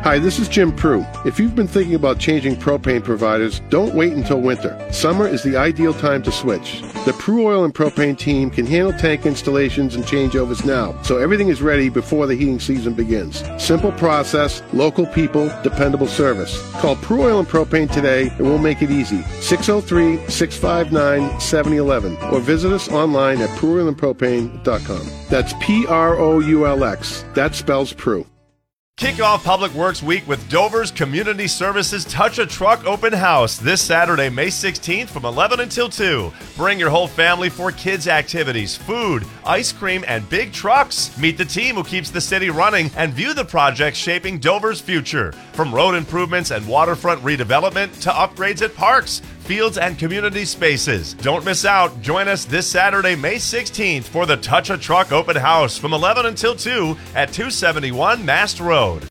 Hi, this is Jim Prue. If you've been thinking about changing propane providers, don't wait until winter. Summer is the ideal time to switch. The Prue Oil and Propane team can handle tank installations and changeovers now, so everything is ready before the heating season begins. Simple process, local people, dependable service. Call Prue Oil and Propane today and we'll make it easy. 603-659-7011 or visit us online at prueoilandpropane.com. That's P-R-O-U-L-X. That spells Prue. Kick off Public Works Week with Dover's Community Services Touch a Truck Open House this Saturday, May 16th from 11 until 2. Bring your whole family for kids' activities, food, ice cream, and big trucks. Meet the team who keeps the city running and view the projects shaping Dover's future. From road improvements and waterfront redevelopment to upgrades at parks, fields, and community spaces. Don't miss out. Join us this Saturday, May 16th for the Touch a Truck Open House from 11 until 2 at 271 Mast Road.